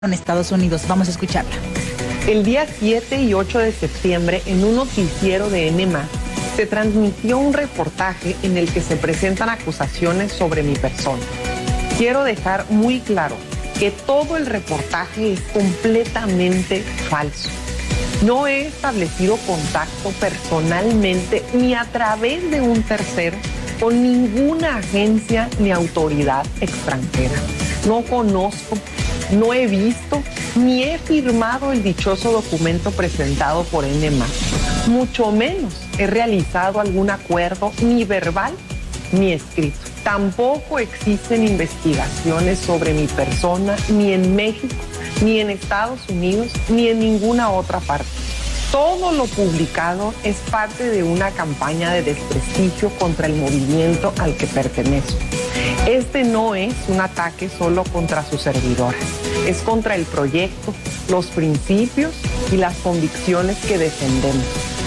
en Estados Unidos. Vamos a escucharla. El día 7 y 8 de septiembre, en un noticiero de N+, se transmitió un reportaje en el que se presentan acusaciones sobre mi persona. Quiero dejar muy claro que todo el reportaje es completamente falso. No he establecido contacto personalmente ni a través de un tercero con ninguna agencia ni autoridad extranjera. No conozco, no he visto ni he firmado el dichoso documento presentado por N+. Mucho menos he realizado algún acuerdo ni verbal ni escrito. Tampoco existen investigaciones sobre mi persona ni en México, ni en Estados Unidos, ni en ninguna otra parte. Todo lo publicado es parte de una campaña de desprestigio contra el movimiento al que pertenezco. Este no es un ataque solo contra sus servidoras, es contra el proyecto, los principios y las convicciones que defendemos.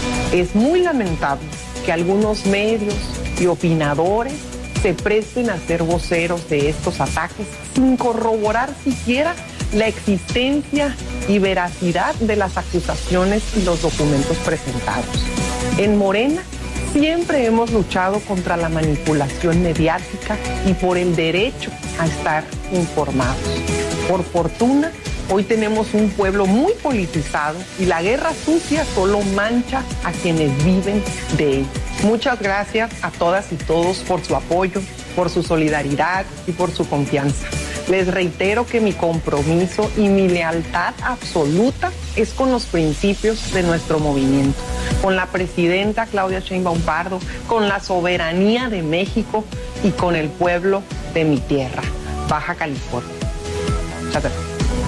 Es muy lamentable que algunos medios y opinadores se presten a ser voceros de estos ataques sin corroborar siquiera la existencia y veracidad de las acusaciones y los documentos presentados. En Morena siempre hemos luchado contra la manipulación mediática y por el derecho a estar informados. Por fortuna, hoy tenemos un pueblo muy politizado y la guerra sucia solo mancha a quienes viven de ella. Muchas gracias a todas y todos por su apoyo, por su solidaridad y por su confianza. Les reitero que mi compromiso y mi lealtad absoluta es con los principios de nuestro movimiento, con la presidenta Claudia Sheinbaum Pardo, con la soberanía de México y con el pueblo de mi tierra, Baja California. Muchas gracias.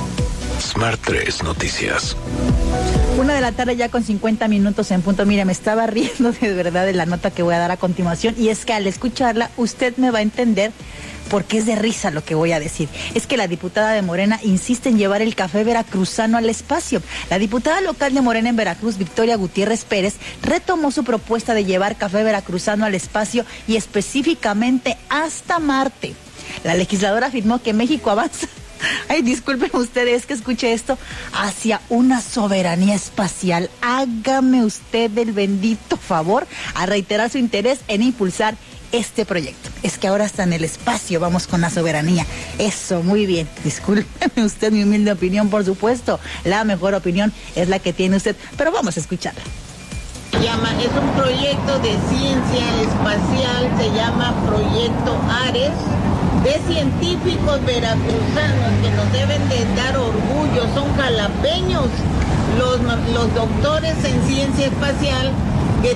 Smart 3 Noticias. 1:00 p.m. ya con 50 minutos en punto. Mira, me estaba riendo de verdad de la nota que voy a dar a continuación, y es que al escucharla usted me va a entender porque es de risa lo que voy a decir. Es que la diputada de Morena insiste en llevar el café veracruzano al espacio. La diputada local de Morena en Veracruz, Victoria Gutiérrez Pérez, retomó su propuesta de llevar café veracruzano al espacio y específicamente hasta Marte. La legisladora afirmó que México avanza, ay, disculpen ustedes que escuche esto, hacia una soberanía espacial. Hágame usted el bendito favor a reiterar su interés en impulsar este proyecto. Es que ahora está en el espacio, vamos con la soberanía. Eso, muy bien. Discúlpeme usted mi humilde opinión, por supuesto. La mejor opinión es la que tiene usted, pero vamos a escucharla. Es un proyecto de ciencia espacial, se llama Proyecto Ares, de científicos veracruzanos que nos deben de dar orgullo, son jalapeños, los doctores en ciencia espacial que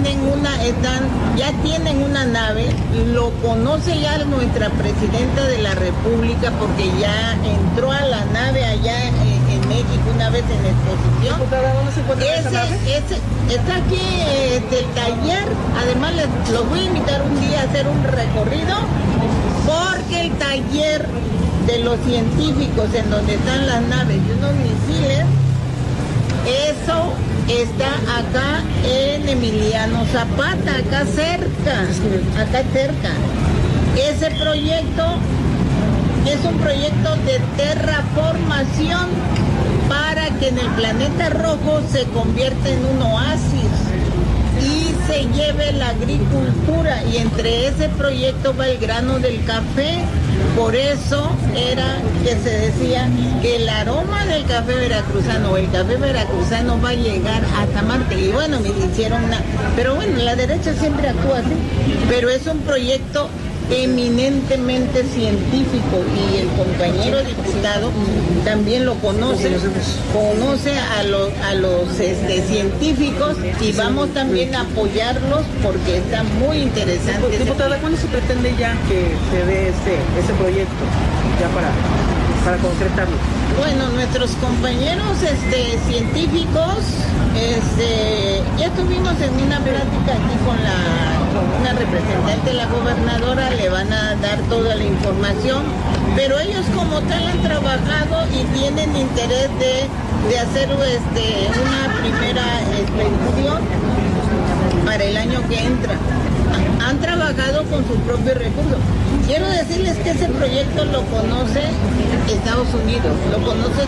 ya tienen una nave, lo conoce ya nuestra presidenta de la República porque ya entró a la nave allá en México una vez en exposición. ¿Dónde se encuentra esa nave? Está aquí del taller, además los voy a invitar un día a hacer un recorrido porque el taller de los científicos en donde están las naves y unos misiles, eso está acá en Emiliano Zapata, acá cerca. Ese proyecto es un proyecto de terraformación para que en el planeta rojo se convierta en un oasis y se lleve la agricultura, y entre ese proyecto va el grano del café. Por eso era que se decía que el aroma del café veracruzano o el café veracruzano va a llegar hasta Marte. Y bueno, me hicieron pero bueno, la derecha siempre actúa así. Pero es un proyecto eminentemente científico y el compañero diputado también lo conoce a los científicos, y vamos también a apoyarlos porque está muy interesante. Diputada, ¿cuándo se pretende ya que se dé ese proyecto ya para concretarlo? Bueno, nuestros compañeros científicos ya estuvimos en una plática aquí con una representante de la gobernadora, le van a dar toda la información, pero ellos como tal han trabajado y tienen interés de hacer una primera expedición para el año que entra. Han trabajado con sus propios recursos. Quiero decirles que ese proyecto lo conoce Estados Unidos, lo conoce